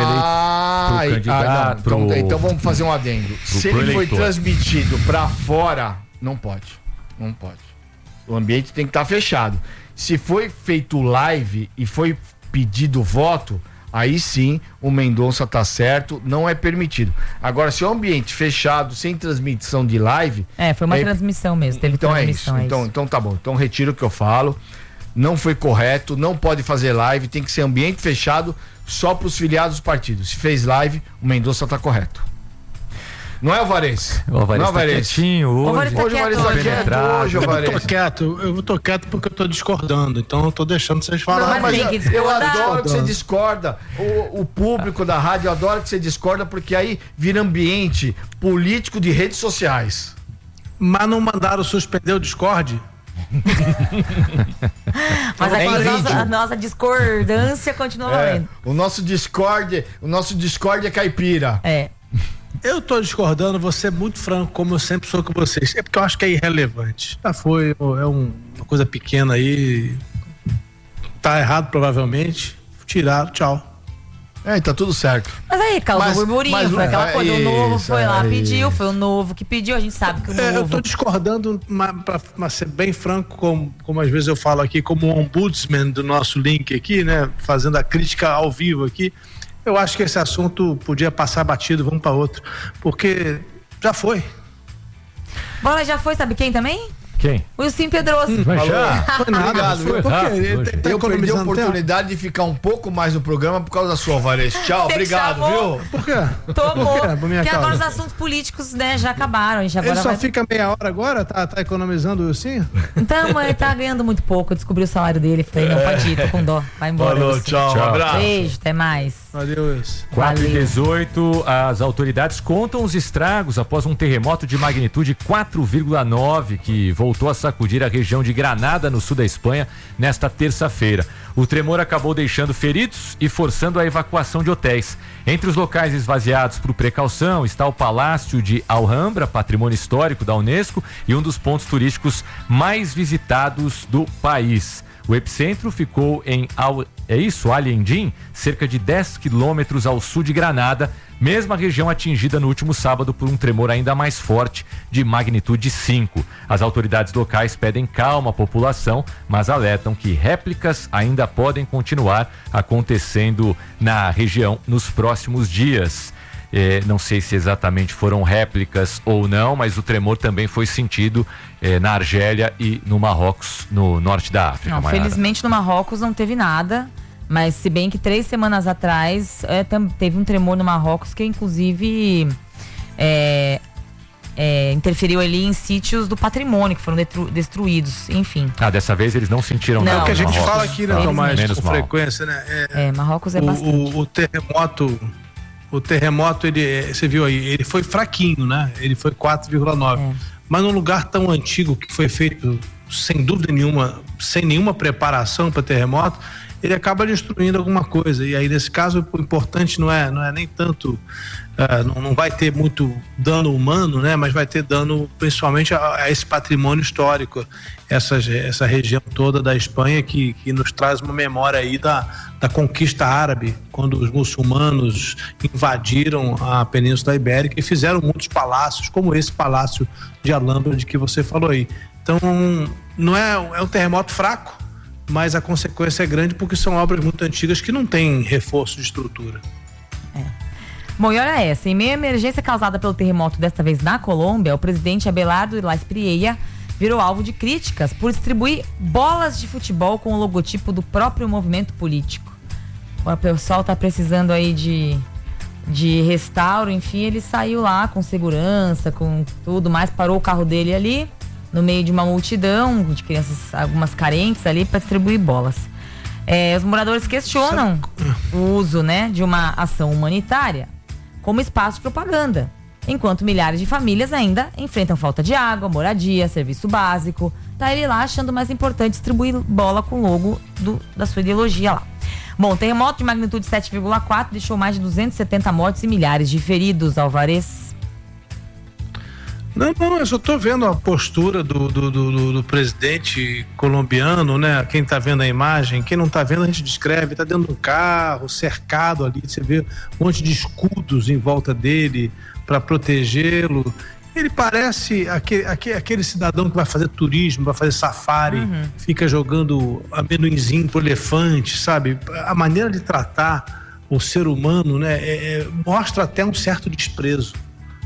só pro candidato. Então vamos fazer um adendo. Se ele foi transmitido para fora, não pode. Não pode. O ambiente tem que estar fechado. Se foi feito live e foi pedido voto, aí sim o Mendonça tá certo, não é permitido. Agora, se é um ambiente fechado, sem transmissão de live... foi uma transmissão mesmo, teve então transmissão. É isso. Então tá bom, então retiro o que eu falo, não foi correto, não pode fazer live, tem que ser ambiente fechado só pros filiados dos partidos. Se fez live, o Mendonça tá correto. Não é, Alvarez? O Alvarez tá quietinho hoje. Hoje o Alvarez tá quieto. Eu tô quieto porque eu tô discordando. Então eu tô deixando vocês falarem. Mas eu adoro que você discorda. O público da rádio adora que você discorda, porque aí vira ambiente político de redes sociais. Mas não mandaram suspender o Discord? Mas a nossa discordância continua valendo. O nosso Discord é caipira. Eu tô discordando, vou ser muito franco, como eu sempre sou com vocês. É porque eu acho que é irrelevante. Já foi, uma coisa pequena aí. Tá errado, provavelmente. Tiraram, tchau. Tá tudo certo. Mas aí, causou burburinho, foi aquela coisa, o novo foi lá, pediu, foi o novo que pediu, a gente sabe que o novo... Eu tô discordando, pra ser bem franco, como às vezes eu falo aqui, como ombudsman do nosso link aqui, né, fazendo a crítica ao vivo aqui. Eu acho que esse assunto podia passar batido, vamos para outro, porque já foi. Bola, já foi, sabe quem também? Quem? O Wilson Pedroso. Mas já? Foi nada. Obrigado, viu? Eu perdi a oportunidade de ficar um pouco mais no programa por causa da sua, Alvarez. Tchau, obrigado, viu? Por quê? Tomou. Porque agora os assuntos políticos, né, já acabaram. A gente agora ele só fica meia hora agora? Tá economizando o Wilson? Então, ele tá ganhando muito pouco. Eu descobri o salário dele. Falei, não, pode ir, tô com dó. Vai embora. Falou, tchau, um abraço. Beijo, até mais. Valeu, Wilson. 4h18, as autoridades contam os estragos após um terremoto de magnitude 4,9 que voltou a sacudir a região de Granada, no sul da Espanha, nesta terça-feira. O tremor acabou deixando feridos e forçando a evacuação de hotéis. Entre os locais esvaziados por precaução está o Palácio de Alhambra, patrimônio histórico da Unesco e um dos pontos turísticos mais visitados do país. O epicentro ficou em é isso? Aliendim, cerca de 10 quilômetros ao sul de Granada, mesma região atingida no último sábado por um tremor ainda mais forte, de magnitude 5. As autoridades locais pedem calma à população, mas alertam que réplicas ainda podem continuar acontecendo na região nos próximos dias. Não sei se exatamente foram réplicas ou não, mas o tremor também foi sentido na Argélia e no Marrocos, no norte da África. Não, felizmente no Marrocos não teve nada, mas se bem que 3 semanas atrás teve um tremor no Marrocos que inclusive interferiu ali em sítios do patrimônio que foram destruídos, enfim. Dessa vez eles não sentiram nada. É o que a gente Marrocos. fala aqui, né, Tomás, com frequência, né? Marrocos é bastante. O terremoto, você viu aí, ele foi fraquinho, né? Ele foi 4,9. Mas num lugar tão antigo que foi feito, sem dúvida nenhuma, sem nenhuma preparação para terremoto, ele acaba destruindo alguma coisa. E aí, nesse caso, o importante não é nem tanto, não vai ter muito dano humano, né? Mas vai ter dano principalmente a esse patrimônio histórico, essa região toda da Espanha que nos traz uma memória aí da conquista árabe, quando os muçulmanos invadiram a Península Ibérica e fizeram muitos palácios, como esse palácio de Alhambra de que você falou aí. Então, não é um terremoto fraco, mas a consequência é grande porque são obras muito antigas que não têm reforço de estrutura. Bom, e olha essa, em meio à emergência causada pelo terremoto, desta vez na Colômbia, o presidente Abelardo Ilás Prieia virou alvo de críticas por distribuir bolas de futebol com o logotipo do próprio movimento político. O pessoal tá precisando aí de restauro, enfim, ele saiu lá com segurança, com tudo mais, parou o carro dele ali, no meio de uma multidão de crianças, algumas carentes ali, para distribuir bolas. Os moradores questionam o uso, né, de uma ação humanitária como espaço de propaganda, enquanto milhares de famílias ainda enfrentam falta de água, moradia, serviço básico. Tá ele lá achando mais importante distribuir bola com o logo da sua ideologia lá. Bom, terremoto de magnitude 7,4 deixou mais de 270 mortes e milhares de feridos, Alvarez. Não, eu só tô vendo a postura do presidente colombiano, né? Quem tá vendo a imagem, quem não tá vendo a gente descreve, tá dentro de um carro, cercado ali, você vê um monte de escudos em volta dele para protegê-lo. Ele parece aquele cidadão que vai fazer turismo, vai fazer safari, fica jogando amendoinzinho pro elefante, sabe? A maneira de tratar o ser humano, né? Mostra até um certo desprezo.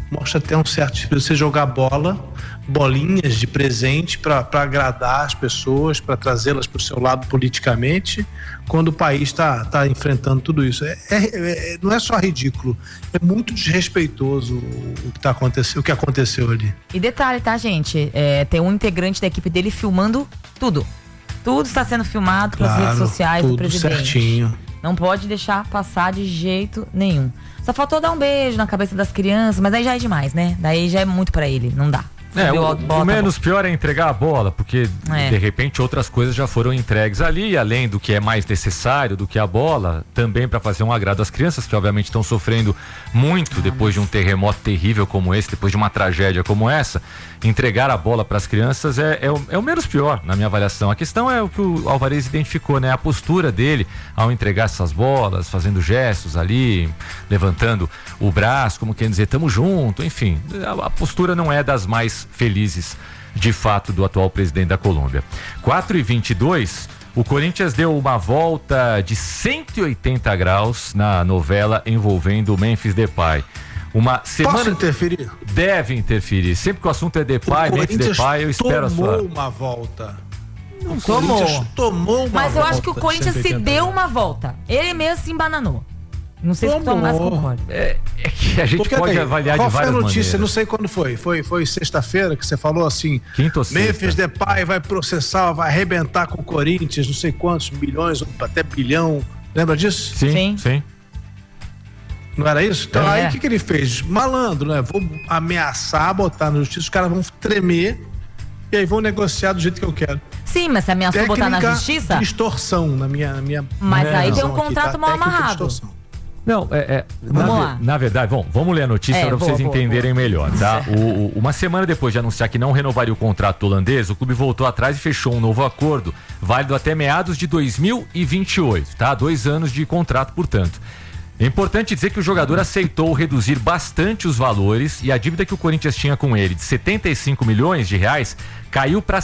Você jogar bolinhas de presente para agradar as pessoas, para trazê-las para o seu lado politicamente, quando o país está enfrentando tudo isso. Não é só ridículo, é muito desrespeitoso o que aconteceu ali. E detalhe, tá, gente? Tem um integrante da equipe dele filmando tudo. Tudo está sendo filmado pelas redes sociais do presidente. Certinho. Não pode deixar passar de jeito nenhum. Só faltou dar um beijo na cabeça das crianças, mas aí já é demais, né? Daí já é muito pra ele, não dá. O menos pior é entregar a bola, porque de repente outras coisas já foram entregues ali, além do que é mais necessário do que a bola, também para fazer um agrado às crianças, que obviamente estão sofrendo muito depois de um terremoto terrível como esse, depois de uma tragédia como essa. Entregar a bola para as crianças é o menos pior, na minha avaliação. A questão é o que o Alvarez identificou, né? A postura dele ao entregar essas bolas, fazendo gestos ali, levantando o braço, como quer dizer, tamo junto, enfim. A postura não é das mais felizes, de fato, do atual presidente da Colômbia. 4h22, o Corinthians deu uma volta de 180 graus na novela envolvendo o Memphis Depay. Uma semana. Posso interferir? Deve interferir. Sempre que o assunto é Depay, Memphis Depay, eu espero a sua. Tomou uma volta. Não tomou. Tomou uma Mas eu volta acho que o Corinthians se deu uma volta. Ele mesmo se embananou. Não sei se o Tomás concorda. É que a gente pode avaliar de várias maneiras. Qual foi a notícia? Não sei quando foi. Foi sexta-feira que você falou assim. Quinta ou sexta. Memphis Depay vai processar, vai arrebentar com o Corinthians, não sei quantos milhões, até bilhão. Lembra disso? Sim. Não era isso? Então aí o que ele fez? Malandro, né? Vou ameaçar, botar na justiça, os caras vão tremer e aí vão negociar do jeito que eu quero. Sim, mas você ameaçou botar na justiça? De extorsão, na minha mas aí tem um contrato mal amarrado. Não, na verdade, vamos ler a notícia para vocês entenderem melhor, tá? Uma semana depois de anunciar que não renovaria o contrato holandês, o clube voltou atrás e fechou um novo acordo, válido até meados de 2028, tá? 2 anos de contrato, portanto. É importante dizer que o jogador aceitou reduzir bastante os valores e a dívida que o Corinthians tinha com ele, de 75 milhões de reais, caiu para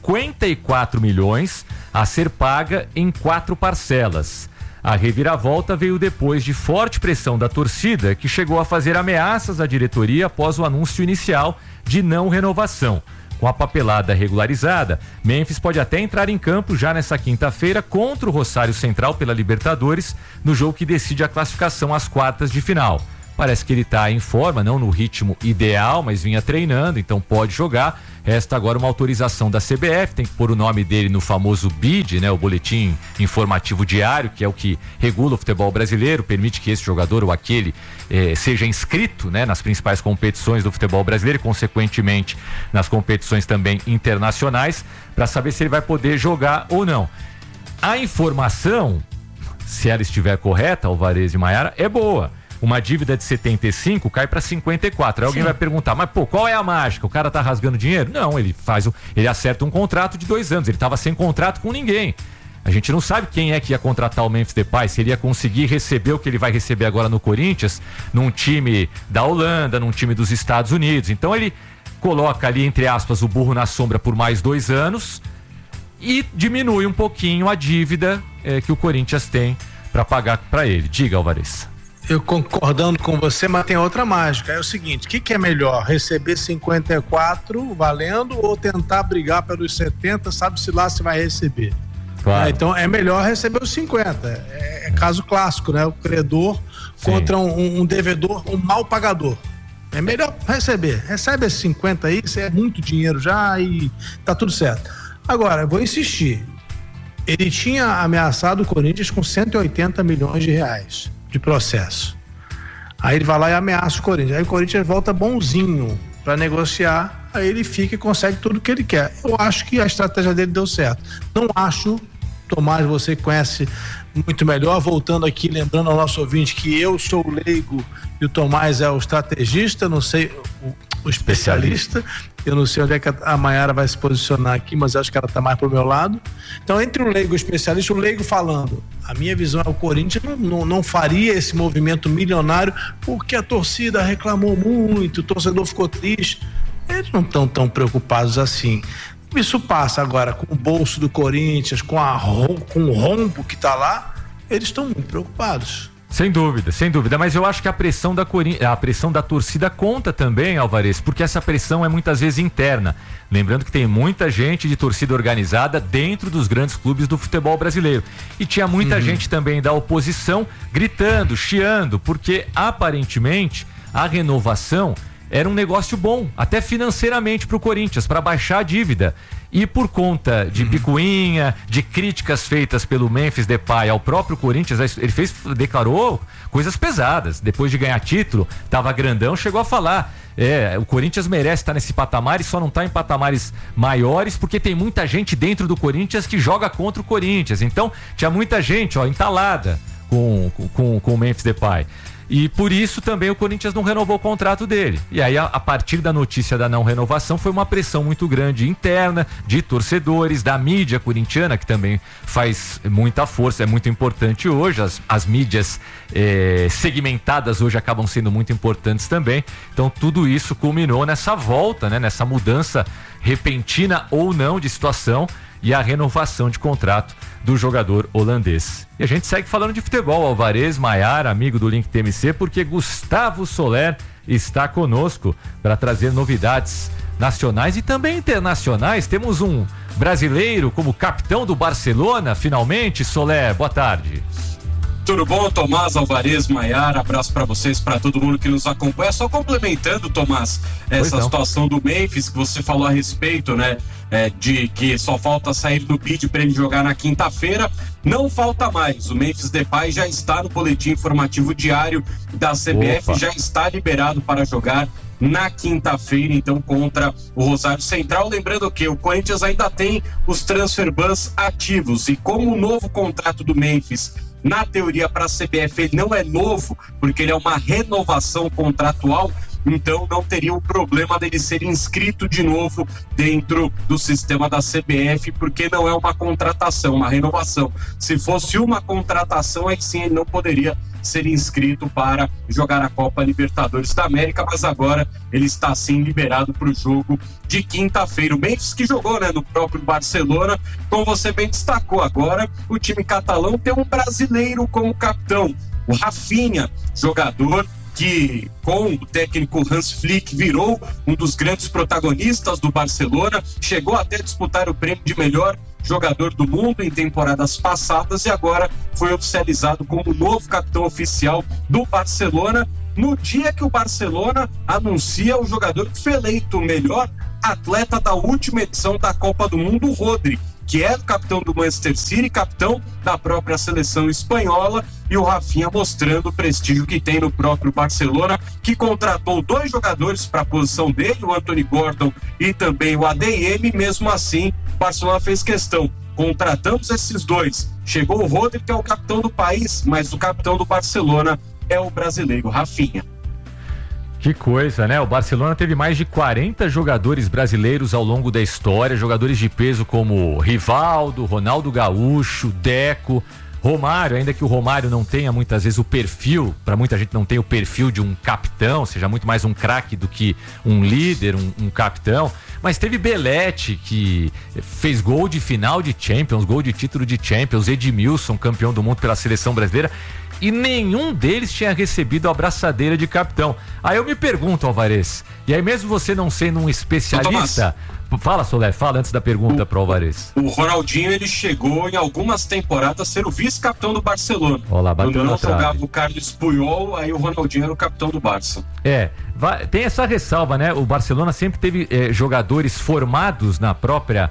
54 milhões a ser paga em 4 parcelas. A reviravolta veio depois de forte pressão da torcida, que chegou a fazer ameaças à diretoria após o anúncio inicial de não renovação. Com a papelada regularizada, Memphis pode até entrar em campo já nessa quinta-feira contra o Rosário Central pela Libertadores, no jogo que decide a classificação às quartas de final. Parece que ele está em forma, não no ritmo ideal, mas vinha treinando, então pode jogar. Resta agora uma autorização da CBF, tem que pôr o nome dele no famoso BID, né, o Boletim Informativo Diário, que é o que regula o futebol brasileiro, permite que esse jogador ou aquele seja inscrito, né, nas principais competições do futebol brasileiro e, consequentemente, nas competições também internacionais, para saber se ele vai poder jogar ou não. A informação, se ela estiver correta, Alvarez e Maiara, é boa. Uma dívida de 75 cai para 54. Aí alguém vai perguntar, mas qual é a mágica? O cara tá rasgando dinheiro? Não, ele acerta um contrato de 2 anos. Ele tava sem contrato com ninguém. A gente não sabe quem é que ia contratar o Memphis Depay, se ele ia conseguir receber o que ele vai receber agora no Corinthians, num time da Holanda, num time dos Estados Unidos. Então ele coloca ali, entre aspas, o burro na sombra por mais 2 anos e diminui um pouquinho a dívida que o Corinthians tem para pagar para ele. Diga, Alvarez. Eu concordando com você, mas tem outra mágica. É o seguinte, o que é melhor? Receber 54 valendo ou tentar brigar pelos 70, sabe-se lá se vai receber? Claro. Então é melhor receber os 50. É caso clássico, né? O credor contra um devedor, um mal pagador. É melhor receber. Recebe esses 50 aí, isso é muito dinheiro já e tá tudo certo. Agora, eu vou insistir. Ele tinha ameaçado o Corinthians com 180 milhões de reais de processo. Aí ele vai lá e ameaça o Corinthians. Aí o Corinthians volta bonzinho para negociar, aí ele fica e consegue tudo que ele quer. Eu acho que a estratégia dele deu certo. Não acho, Tomás, você conhece muito melhor, voltando aqui, lembrando ao nosso ouvinte que eu sou o leigo e o Tomás é o estrategista, não sei, o especialista. Eu não sei onde é que a Maiara vai se posicionar aqui, mas acho que ela está mais pro meu lado. Então, entre o leigo e o especialista, o leigo falando, a minha visão é o Corinthians não faria esse movimento milionário porque a torcida reclamou muito, o torcedor ficou triste. Eles não estão tão preocupados assim. Isso passa agora com o bolso do Corinthians, com o rombo que está lá, eles estão muito preocupados. Sem dúvida, mas eu acho que a pressão da torcida conta também, Alvarez, porque essa pressão é muitas vezes interna. Lembrando que tem muita gente de torcida organizada dentro dos grandes clubes do futebol brasileiro. E tinha muita gente também da oposição gritando, chiando, porque aparentemente a renovação era um negócio bom, até financeiramente para o Corinthians, para baixar a dívida. E por conta de picuinha, de críticas feitas pelo Memphis Depay ao próprio Corinthians, ele declarou coisas pesadas. Depois de ganhar título, tava grandão, chegou a falar: o Corinthians merece estar nesse patamar e só não está em patamares maiores porque tem muita gente dentro do Corinthians que joga contra o Corinthians. Então tinha muita gente entalada com o Memphis Depay. E por isso também o Corinthians não renovou o contrato dele. E aí, a partir da notícia da não renovação, foi uma pressão muito grande interna, de torcedores, da mídia corintiana, que também faz muita força, é muito importante hoje. As mídias segmentadas hoje acabam sendo muito importantes também. Então tudo isso culminou nessa volta, né, nessa mudança repentina ou não de situação e a renovação de contrato do jogador holandês. E a gente segue falando de futebol. Alvarez, Maiara, amigo do Link TMC, porque Gustavo Soler está conosco para trazer novidades nacionais e também internacionais. Temos um brasileiro como capitão do Barcelona, finalmente. Soler, boa tarde. Tudo bom, Tomás, Alvarez, Maiara, abraço para vocês, para todo mundo que nos acompanha. Só complementando, Tomás, essa situação do Memphis que você falou a respeito, né, de que só falta sair do bid para ele jogar na quinta-feira. Não falta mais, o Memphis Depay já está no boletim informativo diário da CBF, já está liberado para jogar na quinta-feira, então, contra o Rosário Central. Lembrando que o Corinthians ainda tem os transfer bans ativos e como o novo contrato do Memphis Na teoria, para a CBF, ele não é novo, porque ele é uma renovação contratual, então não teria o problema dele ser inscrito de novo dentro do sistema da CBF, porque não é uma contratação, uma renovação. Se fosse uma contratação, aí sim ele não poderia ser inscrito para jogar a Copa Libertadores da América, mas agora ele está sim liberado para o jogo de quinta-feira. O Memphis que jogou, né, no próprio Barcelona, como você bem destacou. Agora o time catalão tem um brasileiro como capitão, o Rafinha, jogador que com o técnico Hans Flick virou um dos grandes protagonistas do Barcelona, chegou até a disputar o prêmio de melhor jogador do mundo em temporadas passadas e agora foi oficializado como o novo capitão oficial do Barcelona, no dia que o Barcelona anuncia o jogador que foi eleito o melhor atleta da última edição da Copa do Mundo, o Rodri, que é o capitão do Manchester City, capitão da própria seleção espanhola, e o Rafinha mostrando o prestígio que tem no próprio Barcelona, que contratou 2 jogadores para a posição dele, o Anthony Gordon e também o ADM. Mesmo assim, o Barcelona fez questão. Contratamos esses 2. Chegou o Rodri, que é o capitão do país, mas o capitão do Barcelona é o brasileiro Rafinha. Que coisa, né? O Barcelona teve mais de 40 jogadores brasileiros ao longo da história, jogadores de peso como Rivaldo, Ronaldo Gaúcho, Deco, Romário, ainda que o Romário não tenha muitas vezes o perfil, para muita gente não tem o perfil de um capitão, seja muito mais um craque do que um líder, um capitão, mas teve Belete, que fez gol de final de Champions, gol de título de Champions, Edmilson, campeão do mundo pela seleção brasileira, e nenhum deles tinha recebido a abraçadeira de capitão. Aí eu me pergunto, Alvarez, e aí mesmo você não sendo um especialista... Fala, Soler, fala antes da pergunta para o Alvarez. O Ronaldinho, ele chegou em algumas temporadas a ser o vice-capitão do Barcelona. Olá, quando não jogava o Carlos Puyol, aí o Ronaldinho era o capitão do Barça. Tem essa ressalva, né? O Barcelona sempre teve jogadores formados na própria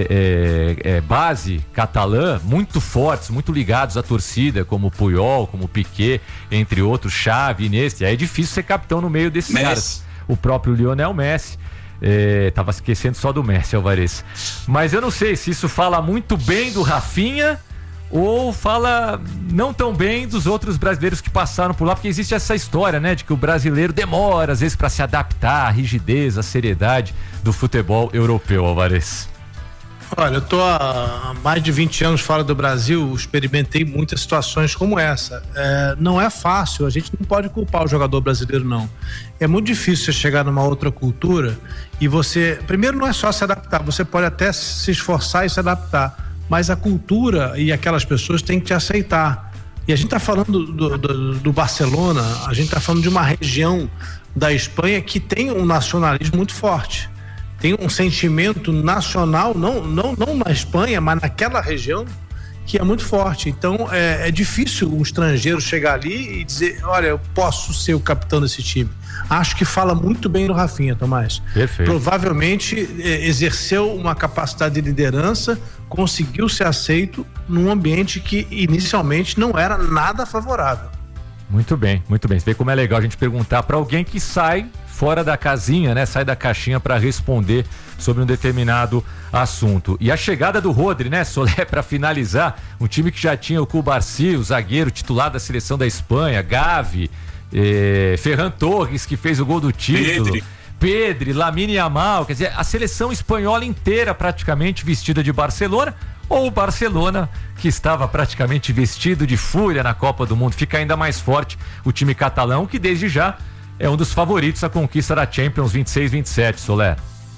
base catalã, muito fortes, muito ligados à torcida, como Puyol, como Piqué, entre outros, Xavi, Iniesta. Aí é difícil ser capitão no meio desses caras. O próprio Lionel Messi. Tava esquecendo só do Messi, Alvarez. Mas eu não sei se isso fala muito bem do Rafinha ou fala não tão bem dos outros brasileiros que passaram por lá, porque existe essa história, né, de que o brasileiro demora às vezes para se adaptar à rigidez, à seriedade do futebol europeu, Alvarez. Olha, eu tô há mais de 20 anos fora do Brasil, experimentei muitas situações como essa. Não é fácil, a gente não pode culpar o jogador brasileiro, não. É muito difícil você chegar numa outra cultura e você... Primeiro, não é só se adaptar, você pode até se esforçar e se adaptar, mas a cultura e aquelas pessoas têm que te aceitar. E a gente tá falando do Barcelona, a gente tá falando de uma região da Espanha que tem um nacionalismo muito forte. Tem um sentimento nacional, não na Espanha, mas naquela região, que é muito forte. Então é difícil um estrangeiro chegar ali e dizer, olha, eu posso ser o capitão desse time. Acho que fala muito bem do Rafinha, Tomás. Perfeito. Provavelmente exerceu uma capacidade de liderança, conseguiu ser aceito num ambiente que inicialmente não era nada favorável. Muito bem, muito bem. Você vê como é legal a gente perguntar para alguém que sai fora da casinha, né? Sai da caixinha para responder sobre um determinado assunto. E a chegada do Rodri, né, Soler, para finalizar, um time que já tinha o Cubarsí, o zagueiro titular da seleção da Espanha, Gavi, Ferran Torres, que fez o gol do título, Pedri, Lamine Yamal, quer dizer, a seleção espanhola inteira praticamente vestida de Barcelona, ou o Barcelona, que estava praticamente vestido de fúria na Copa do Mundo. Fica ainda mais forte o time catalão, que desde já é um dos favoritos à conquista da Champions 26-27, Soler.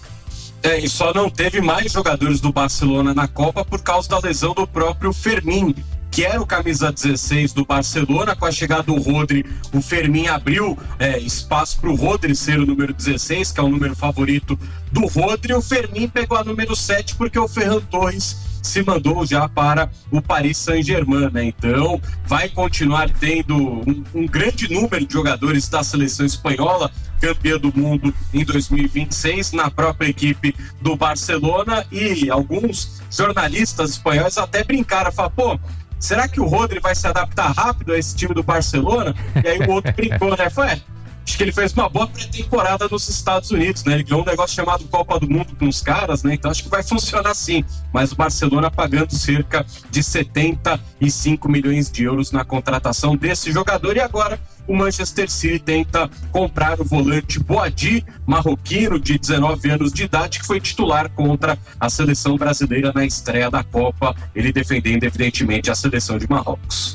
E só não teve mais jogadores do Barcelona na Copa por causa da lesão do próprio Fermín, que era o camisa 16 do Barcelona. Com a chegada do Rodri, o Fermín abriu espaço para o Rodri ser o número 16, que é o número favorito do Rodri. O Fermín pegou a número 7 porque o Ferran Torres se mandou já para o Paris Saint-Germain, né? Então vai continuar tendo um grande número de jogadores da seleção espanhola, campeã do mundo em 2026, na própria equipe do Barcelona. E alguns jornalistas espanhóis até brincaram, falaram, pô, será que o Rodri vai se adaptar rápido a esse time do Barcelona? E aí o outro brincou, né? acho que ele fez uma boa pré-temporada nos Estados Unidos, né? Ele ganhou um negócio chamado Copa do Mundo com os caras, né? Então acho que vai funcionar sim. Mas o Barcelona pagando cerca de 75 milhões de euros na contratação desse jogador. E agora o Manchester City tenta comprar o volante Boadi, marroquino de 19 anos de idade, que foi titular contra a seleção brasileira na estreia da Copa, ele defendendo evidentemente a seleção de Marrocos.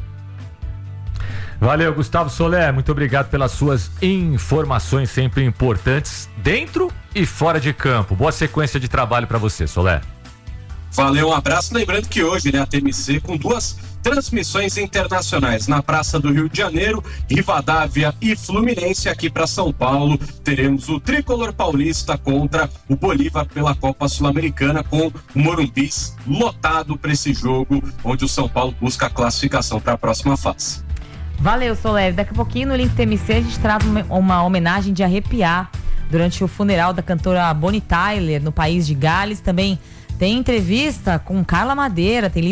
Valeu, Gustavo Soler, muito obrigado pelas suas informações sempre importantes dentro e fora de campo. Boa sequência de trabalho para você, Soler. Valeu, um abraço. Lembrando que hoje, né, a TMC com 2 transmissões internacionais na Praça do Rio de Janeiro, Rivadavia e Fluminense. Aqui para São Paulo teremos o Tricolor Paulista contra o Bolívar pela Copa Sul-Americana, com o Morumbi lotado para esse jogo, onde o São Paulo busca a classificação para a próxima fase. Valeu, Soler. Daqui a pouquinho no Link TMC a gente traz uma homenagem de arrepiar durante o funeral da cantora Bonnie Tyler no país de Gales. Também tem entrevista com Carla Madeira, tem livro